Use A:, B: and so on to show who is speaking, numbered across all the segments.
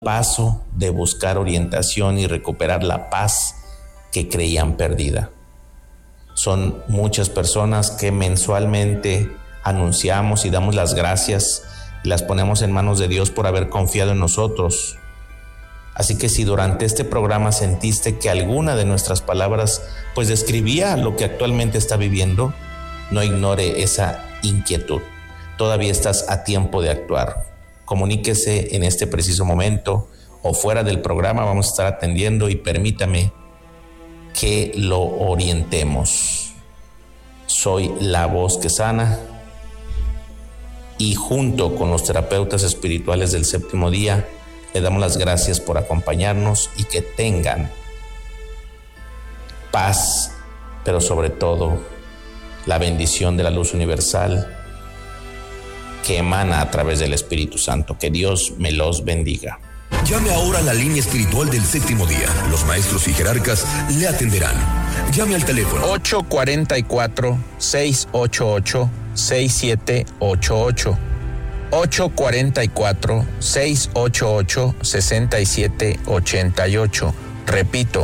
A: paso de buscar orientación y recuperar la paz que creían perdida. Son muchas personas que mensualmente anunciamos y damos las gracias y las ponemos en manos de Dios por haber confiado en nosotros. Así que si durante este programa sentiste que alguna de nuestras palabras pues describía lo que actualmente está viviendo, no ignore esa inquietud. Todavía estás a tiempo de actuar. Comuníquese en este preciso momento o fuera del programa, vamos a estar atendiendo y permítame que lo orientemos. Soy la voz que sana y junto con los terapeutas espirituales del séptimo día le damos las gracias por acompañarnos y que tengan paz, pero sobre todo la bendición de la luz universal que emana a través del Espíritu Santo. Que Dios me los bendiga.
B: Llame ahora a la línea espiritual del séptimo día. Los maestros y jerarcas le atenderán. Llame al teléfono
C: 844-688-6788. 844-688-6788. Repito,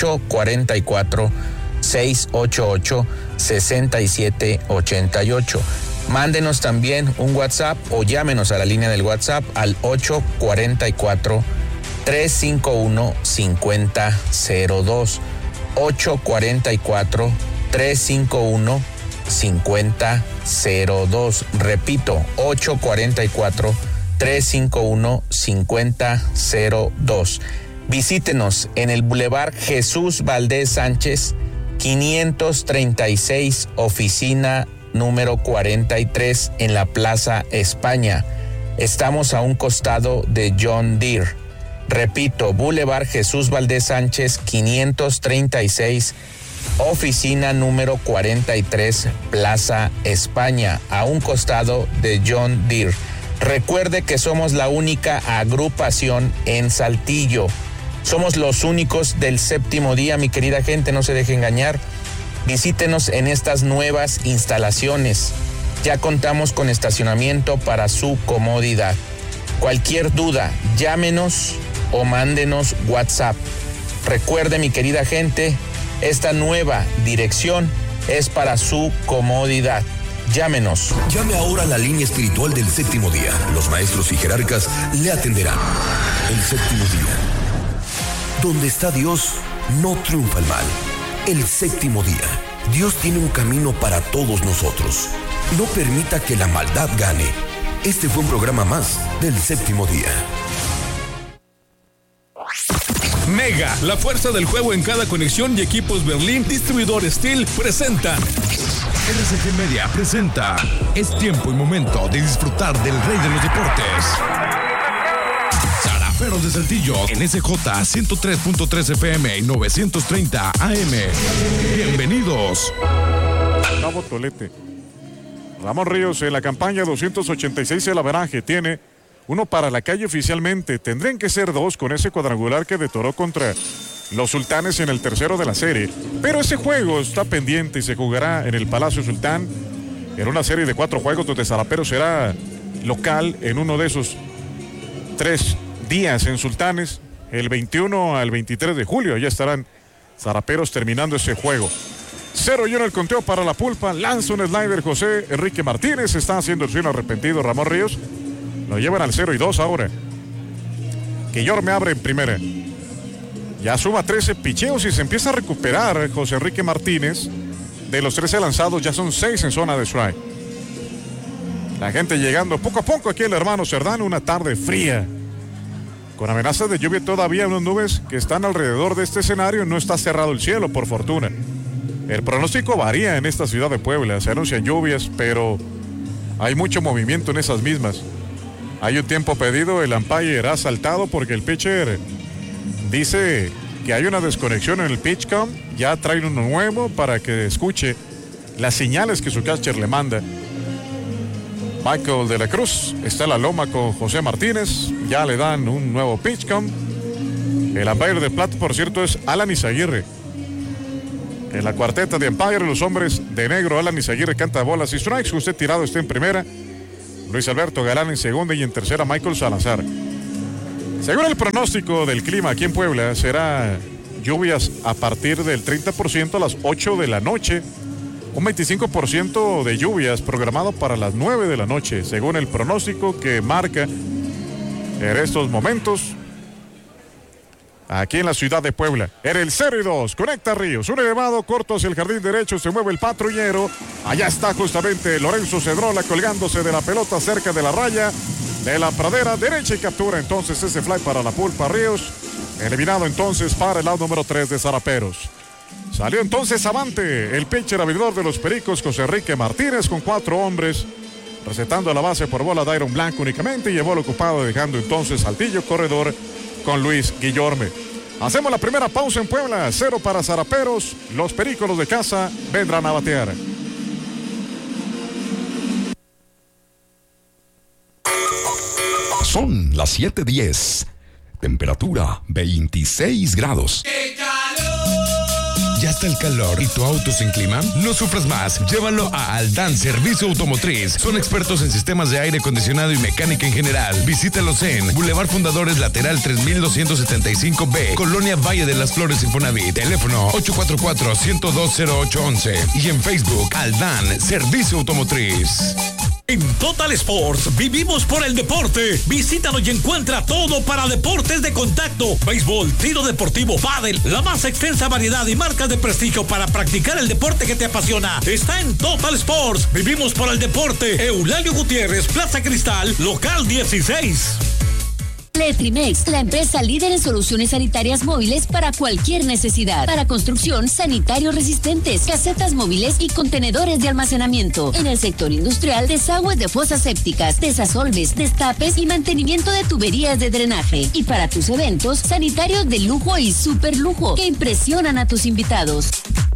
C: 844-688-6788. Mándenos también un WhatsApp o llámenos a la línea del WhatsApp al 844-351-5002. 844-351-5002. Repito, 844-351-5002. Visítenos en el Boulevard Jesús Valdés Sánchez, 536, oficina número 43 en la Plaza España. Estamos a un costado de John Deere. Repito, Boulevard Jesús Valdés Sánchez, 536, oficina número 43, Plaza España, a un costado de John Deere. Recuerde que somos la única agrupación en Saltillo. Somos los únicos del séptimo día, mi querida gente, no se deje engañar. Visítenos en estas nuevas instalaciones. Ya contamos con estacionamiento para su comodidad. Cualquier duda, llámenos o mándenos WhatsApp. Recuerde, mi querida gente, esta nueva dirección es para su comodidad. Llámenos.
B: Llame ahora a la línea espiritual del séptimo día. Los maestros y jerarcas le atenderán. El séptimo día. Donde está Dios, no triunfa el mal. El séptimo día. Dios tiene un camino para todos nosotros. No permita que la maldad gane. Este fue un programa más del séptimo día.
D: Mega, la fuerza del juego en cada conexión y equipos Berlín, distribuidor Steel, presentan. RCG Media presenta. Es tiempo y momento de disfrutar del rey de los deportes. Zaraperos de Saltillo en SJ 103.3 FM y 930 AM. Bienvenidos.
E: Gustavo Tolete. Ramón Ríos en la campaña 286 el averaje tiene uno para la calle oficialmente. Tendrían que ser dos con ese cuadrangular que detoró contra los Sultanes en el tercero de la serie. Pero ese juego está pendiente y se jugará en el Palacio Sultán en una serie de 4 juegos donde Zaraperos será local en uno de esos 3 días en Sultanes. El 21 al 23 de julio ya estarán Zaraperos terminando ese juego. 0-1 el conteo para la Pulpa. Lanza un slider José Enrique Martínez. Está haciendo el swing arrepentido Ramón Ríos. Lo llevan al 0-2 ahora. Quillor me abre en primera. Ya suma 13 picheos y se empieza a recuperar José Enrique Martínez. De los 13 lanzados ya son 6 en zona de strike. La gente llegando poco a poco aquí el hermano Cerdán. Una tarde fría, con amenazas de lluvia todavía, unas nubes que están alrededor de este escenario. No está cerrado el cielo, por fortuna. El pronóstico varía en esta ciudad de Puebla. Se anuncian lluvias, pero hay mucho movimiento en esas mismas. Hay un tiempo pedido, el umpire ha saltado porque el pitcher dice que hay una desconexión en el pitchcom. Ya traen uno nuevo para que escuche las señales que su catcher le manda. Michael de la Cruz está en la loma con José Martínez. Ya le dan un nuevo pitchcom. El umpire de plata, por cierto, es Alan Izaguirre. En la cuarteta de umpire, los hombres de negro, Alan Izaguirre canta bolas y strikes. José Tirado está en primera. Luis Alberto Galán en segunda y en tercera Michael Salazar. Según el pronóstico del clima aquí en Puebla, será lluvias a partir del 30% a las 8 de la noche. Un 25% de lluvias programado para las 9 de la noche, según el pronóstico que marca en estos momentos aquí en la ciudad de Puebla. En el 0-2, conecta Ríos, un elevado corto hacia el jardín derecho, se mueve el patrullero. Allá está justamente Lorenzo Cedrola colgándose de la pelota cerca de la raya de la pradera derecha y captura entonces ese fly para la pulpa Ríos. Eliminado entonces para el lado número 3 de Zaraperos. Salió entonces avante el pitcher abridor de los Pericos, José Enrique Martínez, con 4 hombres, recetando la base por bola de Iron Blanco únicamente, y llevó el ocupado, dejando entonces Saltillo corredor con Luis Guillorme. Hacemos la primera pausa en Puebla, 0 para Zaraperos. Los Pericos, los de casa, vendrán a batear.
F: Son las 7:10. Temperatura 26 grados.
D: ¡Qué calor! ¿Ya está el calor y tu auto sin clima? No sufras más, llévalo a Aldán Servicio Automotriz. Son expertos en sistemas de aire acondicionado y mecánica en general. Visítalos en Boulevard Fundadores Lateral 3275B, Colonia Valle de las Flores, Infonavit. Teléfono 844-102-0811 y en Facebook Aldán Servicio Automotriz.
G: En Total Sports vivimos por el deporte. Visítanos y encuentra todo para deportes de contacto: béisbol, tiro deportivo, pádel, la más extensa variedad y marcas de prestigio para practicar el deporte que te apasiona. Está en Total Sports. Vivimos por el deporte. Eulalio Gutiérrez, Plaza Cristal, local 16.
H: Letrimex, la empresa líder en soluciones sanitarias móviles para cualquier necesidad. Para construcción, sanitarios resistentes, casetas móviles y contenedores de almacenamiento. En el sector industrial, desagües de fosas sépticas, desasolves, destapes y mantenimiento de tuberías de drenaje. Y para tus eventos, sanitarios de lujo y super lujo que impresionan a tus invitados.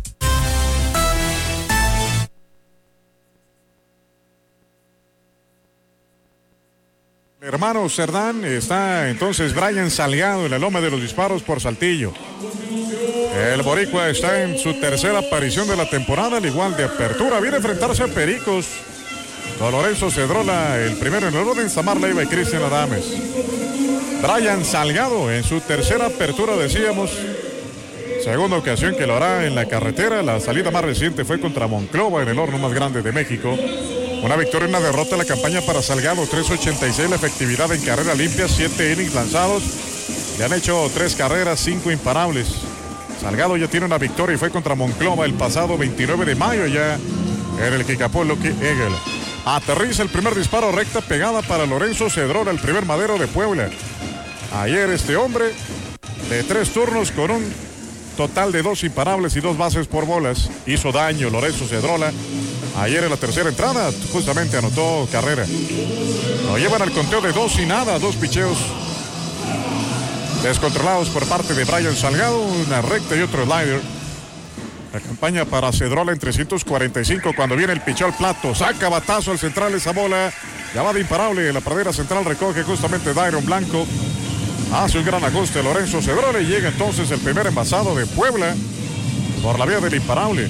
E: Hermano Cerdán, está entonces Brian Salgado en la loma de los disparos por Saltillo. El boricua está en su tercera aparición de la temporada, al igual de apertura. Viene a enfrentarse a Pericos. Don Lorenzo Cedrola, el primero en el orden, Samar Leiva y Cristian Adames. Brian Salgado en su tercera apertura, decíamos. Segunda ocasión que lo hará en la carretera. La salida más reciente fue contra Monclova en el horno más grande de México. Una victoria y una derrota en la campaña para Salgado, 3.86 la efectividad en carrera limpia, 7 innings lanzados. Le han hecho 3 carreras, 5 imparables. Salgado ya tiene una victoria y fue contra Monclova el pasado 29 de mayo ya en el Kikapó Lucky Eagle. Aterriza el primer disparo, recta pegada para Lorenzo Cedrola, el primer madero de Puebla. Ayer este hombre de 3 turnos con un total de 2 imparables y 2 bases por bolas. Hizo daño Lorenzo Cedrola. Ayer en la tercera entrada justamente anotó carrera. Lo llevan al conteo de 2-0, 2 picheos descontrolados por parte de Brian Salgado, una recta y otro slider. La campaña para Cedrola en 345 cuando viene el picheo al plato, saca batazo al central esa bola, ya va de imparable, la pradera central recoge justamente Dairon Blanco, hace un gran ajuste Lorenzo Cedrola y llega entonces el primer envasado de Puebla por la vía del imparable.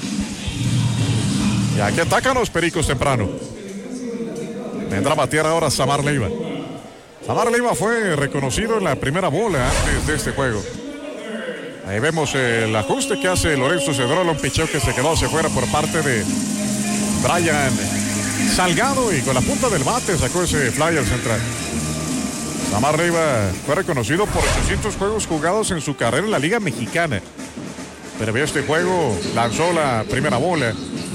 E: Y aquí atacan los Pericos temprano. Vendrá a batear ahora Samar Leiva. Samar Leiva fue reconocido en la primera bola antes de este juego. Ahí vemos el ajuste que hace Lorenzo Cedrola, un picheo que se quedó hacia afuera por parte de Brian Salgado y con la punta del bate sacó ese fly al central. Samar Leiva fue reconocido por 800 juegos jugados en su carrera en la Liga Mexicana. Pero vio este juego, lanzó la primera bola.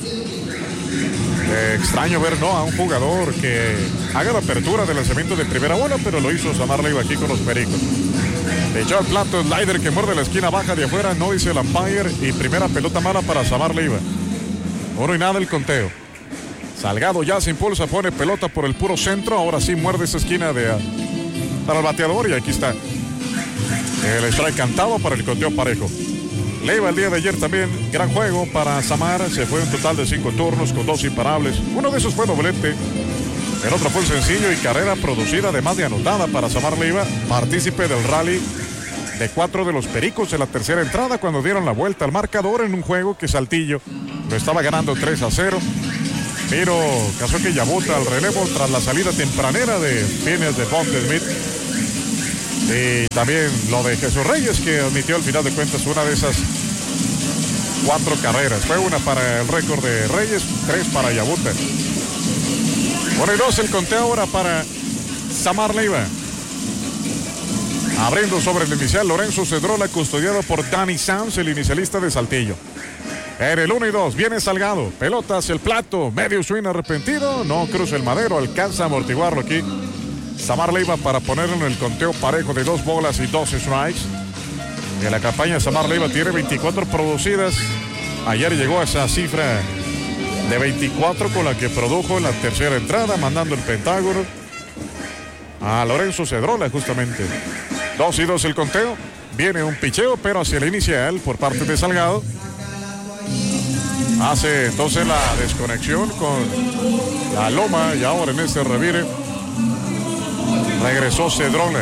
E: Extraño ver a un jugador que haga la apertura de lanzamiento de primera bola, pero lo hizo Samar Leiva aquí con los Pericos. Le echó al plato slider que muerde la esquina baja de afuera, no dice el umpire, y primera pelota mala para Samar Leiva. 1-0 el conteo. Salgado ya se impulsa, pone pelota por el puro centro, ahora sí muerde esa esquina para el bateador y aquí está. El strike cantado para el conteo parejo. Leiva el día de ayer también, gran juego para Samar, se fue un total de 5 turnos con 2 imparables. Uno de esos fue doblete, el otro fue un sencillo y carrera producida además de anotada para Samar Leiva, partícipe del rally de 4 de los Pericos en la tercera entrada cuando dieron la vuelta al marcador en un juego que Saltillo lo estaba ganando 3-0. Pero Kazuki Yabuta al relevo tras la salida tempranera de Phineas de Ponte Smith. Y también lo de Jesús Reyes, que admitió al final de cuentas una de esas 4 carreras. Fue una para el récord de Reyes, 3 para Yabuta. 1-2 el conteo ahora para Samar Leiva. Abriendo sobre el inicial, Lorenzo Cedrola, custodiado por Danny Sanz, el inicialista de Saltillo. En el 1-2 viene Salgado, pelota hacia el plato, medio swing arrepentido, no cruza el madero, alcanza a amortiguarlo aquí Samar Leiva para ponerlo en el conteo parejo de 2 bolas y 2 strikes. En la campaña Samar Leiva tiene 24 producidas. Ayer llegó a esa cifra de 24 con la que produjo en la tercera entrada, mandando el pentágono a Lorenzo Cedrola justamente. 2-2 el conteo. Viene un picheo, pero hacia el inicial por parte de Salgado. Hace entonces la desconexión con la loma y ahora en este revire regresó Cedrola.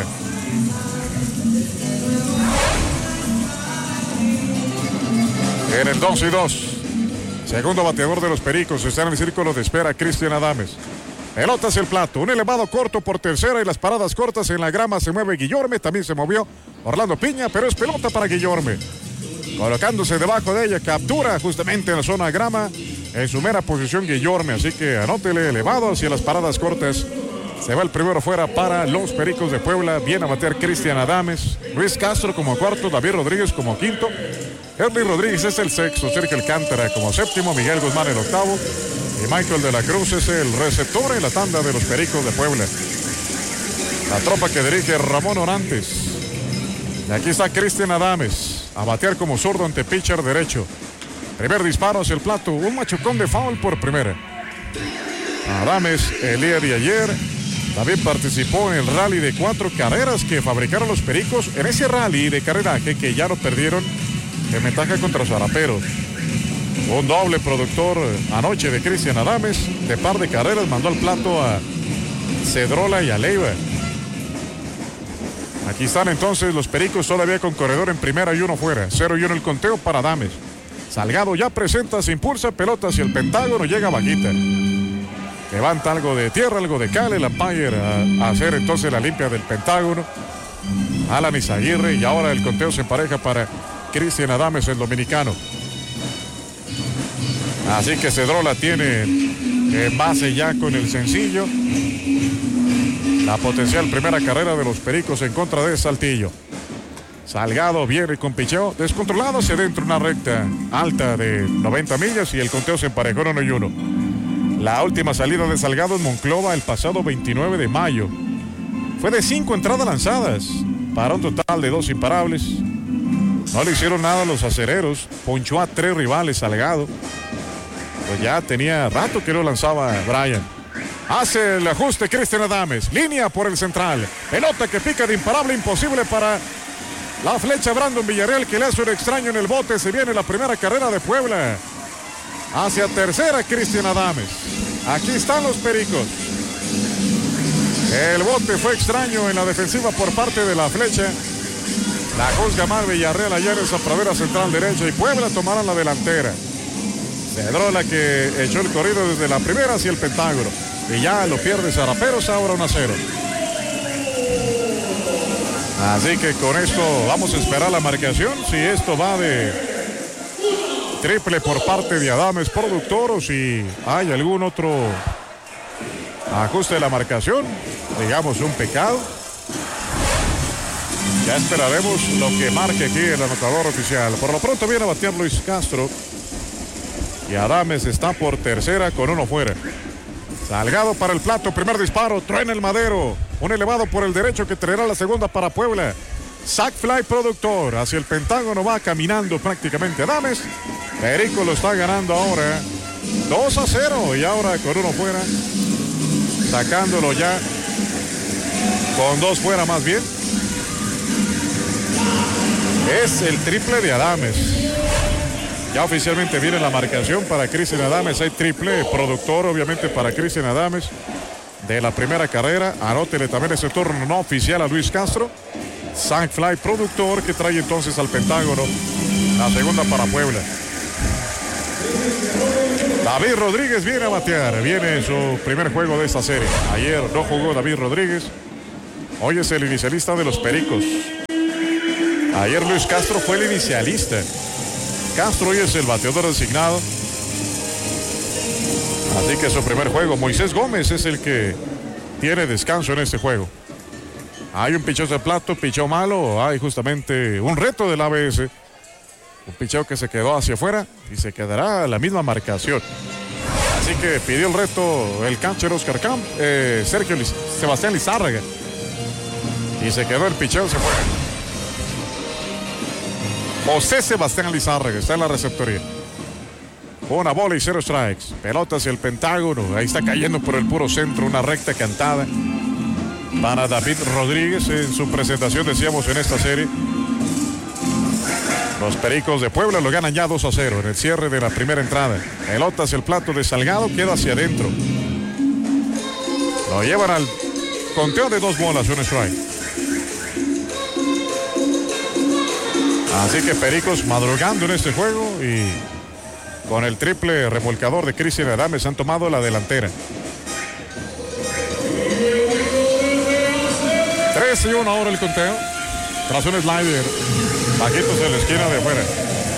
E: En el 2-2. Segundo bateador de los Pericos. Está en el círculo de espera Cristian Adames. Pelota hacia el plato. Un elevado corto por tercera y las paradas cortas en la grama se mueve Guillorme. También se movió Orlando Piña, pero es pelota para Guillorme. Colocándose debajo de ella, captura justamente en la zona grama. En su mera posición Guillorme. Así que anótele elevado hacia las paradas cortas. Se va el primero fuera para los Pericos de Puebla. Viene a bater Cristian Adames. Luis Castro como cuarto. David Rodríguez como quinto. Henry Rodríguez es el sexto. Sergio Alcántara como séptimo. Miguel Guzmán el octavo. Y Michael de la Cruz es el receptor en la tanda de los Pericos de Puebla. La tropa que dirige Ramón Orantes. Y aquí está Cristian Adames a batear como zurdo ante pitcher derecho. Primer disparo hacia el plato. Un machucón de foul por primera. Adames el día de ayer también participó en el rally de 4 carreras que fabricaron los Pericos. En ese rally de carreraje que ya lo perdieron en ventaja contra los Araperos. Un doble productor anoche de Cristian Adames. De par de carreras mandó al plato a Cedrola y a Leiva. Aquí están entonces los Pericos todavía con corredor en primera y 1 fuera. 0-1 el conteo para Adames. Salgado ya presenta, se impulsa, pelota hacia el pentágono, llega bajita. Levanta algo de tierra, algo de cal, el umpire a hacer entonces la limpia del pentágono. Alan Izaguirre y ahora el conteo se empareja para Cristian Adames, el dominicano. Así que Cedrola tiene en base ya con el sencillo la potencial primera carrera de los Pericos en contra de Saltillo. Salgado viene con picheo descontrolado hacia adentro, una recta alta de 90 millas y el conteo se emparejó en 1-1. La última salida de Salgado en Monclova el pasado 29 de mayo. Fue de 5 entradas lanzadas para un total de 2 imparables. No le hicieron nada a los acereros. Ponchó a 3 rivales Salgado. Pues ya tenía rato que lo lanzaba Brian. Hace el ajuste Cristian Adames. Línea por el central. Pelota que pica de imparable, imposible para la flecha Brandon Villarreal, que le hace un extraño en el bote. Se viene la primera carrera de Puebla. Hacia tercera Cristian Adames. Aquí están los Pericos. El bote fue extraño en la defensiva por parte de la flecha. La juzga mal Villarreal allá en esa pradera central derecha y Puebla tomará la delantera. Cedrola que echó el corrido desde la primera hacia el pentágono. Y ya lo pierde Zaraperos, ahora 1-0. Así que con esto vamos a esperar la marcación. Si esto va de triple por parte de Adames, productor, o si hay algún otro ajuste de la marcación, digamos un pecado. Ya esperaremos lo que marque aquí el anotador oficial. Por lo pronto viene a batear Luis Castro. Y Adames está por tercera con 1 fuera. Salgado para el plato, primer disparo, truena el madero. Un elevado por el derecho que traerá la segunda para Puebla. Sac fly productor, hacia el pentágono va caminando prácticamente Adames. Perico lo está ganando ahora 2-0 y ahora con 1 fuera. Sacándolo ya con 2 fuera más bien. Es el triple de Adames. Ya oficialmente viene la marcación para Cristian Adames. Hay triple productor obviamente para Cristian Adames de la primera carrera. Anótele también ese turno no oficial a Luis Castro. Sac fly productor que trae entonces al pentágono la segunda para Puebla. David Rodríguez viene a batear. Viene su primer juego de esta serie. Ayer no jugó David Rodríguez. hoy es el inicialista de los Pericos. Ayer Luis Castro fue el inicialista. Castro hoy es el bateador designado. Así que su primer juego. Moisés Gómez es el que tiene descanso en este juego. Hay un picheo de plato, picheo malo. Hay justamente un reto del ABS. Un picheo que se quedó hacia afuera y se quedará la misma marcación. Así que pidió el reto el catcher Oscar Camp, Sebastián Lizárraga. Y se quedó el picheo, se fue. José Sebastián Lizárraga está en la receptoría. Una bola y 0 strikes. Pelota hacia el Pentágono. Ahí está cayendo por el puro centro una recta cantada para David Rodríguez en su presentación, decíamos, en esta serie. Los Pericos de Puebla lo ganan ya 2-0 en el cierre de la primera entrada. Pelota hacia el plato de Salgado, queda hacia adentro. Lo llevan al conteo de 2 bolas, 1 strike. Así que Pericos madrugando en este juego y con el triple remolcador de Cristian Adames han tomado la delantera. 3-1 ahora el conteo. Tras un slider bajitos en la esquina de afuera.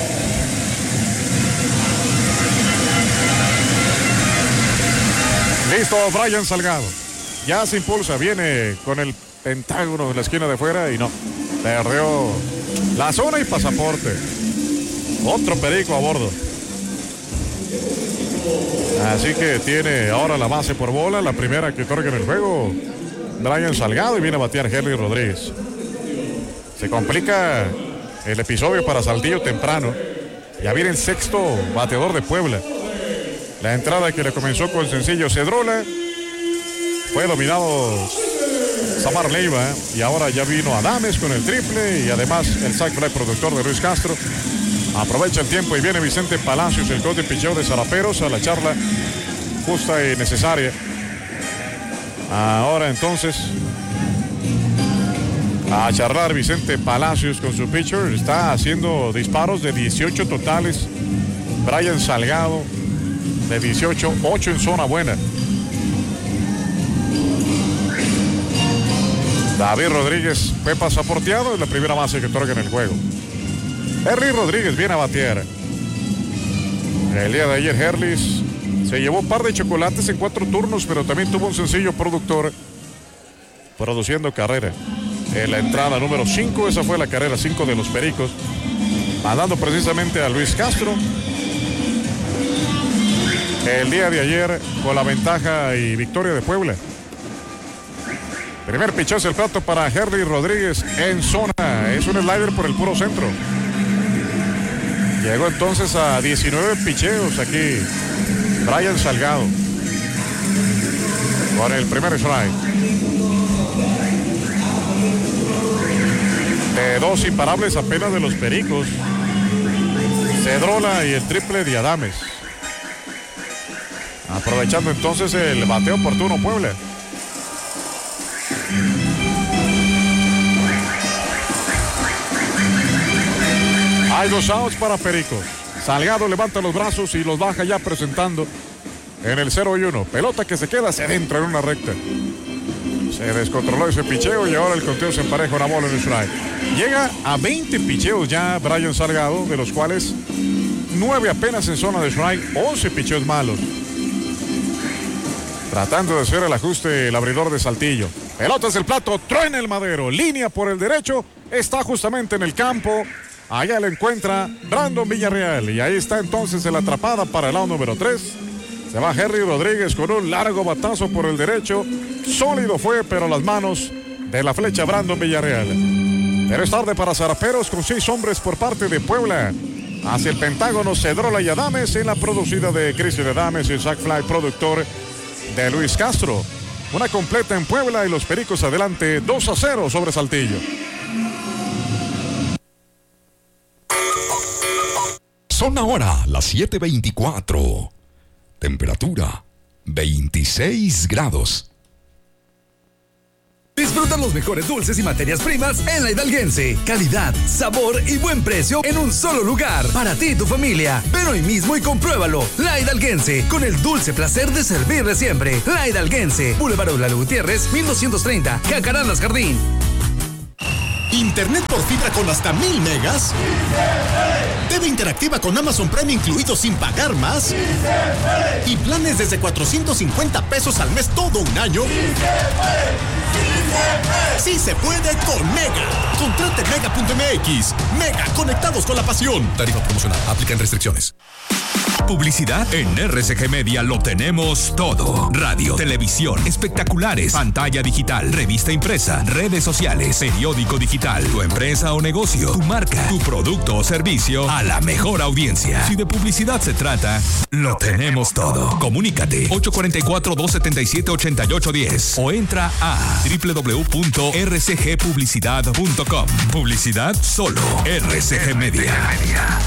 E: Listo, Brian Salgado. Ya se impulsa, viene con el Pentágono en la esquina de afuera y no. Perdió la zona y pasaporte. Otro Perico a bordo. Así que tiene ahora la base por bola, la primera que otorga en el juego Brian Salgado, y viene a batear Henry Rodríguez. Se complica el episodio para Saltillo temprano. Ya viene el sexto bateador de Puebla. La entrada que le comenzó con sencillo Cedrola fue dominado Samar Leiva, y ahora ya vino Adames con el triple y además el sac fly productor de Luis Castro. Aprovecha el tiempo y viene Vicente Palacios, el coach de picheo de Zaraperos, a la charla justa y necesaria. Ahora entonces a charlar Vicente Palacios con su pitcher. Está haciendo disparos de 18 totales. Brian Salgado de 18, 8 en zona buena. David Rodríguez fue pasaporteado en la primera base que otorga en el juego. Henry Rodríguez viene a batear. El día de ayer Herlis se llevó un par de chocolates en 4 turnos, pero también tuvo un sencillo productor produciendo carrera. En la entrada número 5, esa fue la carrera 5 de los Pericos, mandando precisamente a Luis Castro. El día de ayer con la ventaja y victoria de Puebla. Primer pichazo el plato para Henry Rodríguez en zona. Es un slider por el puro centro. Llegó entonces a 19 picheos aquí Brian Salgado con el primer strike. De 2 imparables apenas de los Pericos, Cedrola y el triple de Adames. Aprovechando entonces el bateo oportuno Puebla. Hay 2 outs para Pericos. Salgado levanta los brazos y los baja ya presentando en el 0-1. Pelota que se queda hacia adentro en una recta. Se descontroló ese picheo y ahora el conteo se empareja, una bola en el strike. Llega a 20 picheos ya Brian Salgado, de los cuales 9 apenas en zona de strike, 11 picheos malos. Tratando de hacer el ajuste el abridor de Saltillo. Pelotas del plato, truena el madero, línea por el derecho, está justamente en el campo. Allá le encuentra Brandon Villarreal y ahí está entonces la atrapada para el lado número 3. Se va Henry Rodríguez con un largo batazo por el derecho. Sólido fue, pero las manos de la flecha Brandon Villarreal. Pero es tarde para Zaraperos con 6 hombres por parte de Puebla. Hacia el Pentágono, Cedrola y Adames en la producida de Cristian Adames y el sac fly productor de Luis Castro. Una completa en Puebla y los Pericos adelante 2-0 sobre Saltillo.
F: Son ahora las 7:24. Temperatura 26 grados.
I: Disfruta los mejores dulces y materias primas en La Hidalguense. Calidad, sabor y buen precio en un solo lugar. Para ti y tu familia. Ven hoy mismo y compruébalo. La Hidalguense, con el dulce placer de servirle siempre. La Hidalguense, Boulevard Lalo Gutiérrez, 1230, Jacarandas Jardín.
J: Internet por fibra con hasta 1000 megas. TV interactiva con Amazon Prime incluido sin pagar más. Y planes desde 450 pesos al mes todo un año. Sí se puede con Mega. Contrate Mega.mx. Mega, conectados con la pasión.
B: Tarifa promocional. Aplican restricciones.
F: Publicidad en RCG Media lo tenemos todo. Radio, televisión, espectaculares, pantalla digital, revista impresa, redes sociales, periódico digital, tu empresa o negocio, tu marca, tu producto o servicio a la mejor audiencia. Si de publicidad se trata, lo tenemos todo. Comunícate 844-277-8810 o entra a www.rcgpublicidad.com. Publicidad solo RCG Media.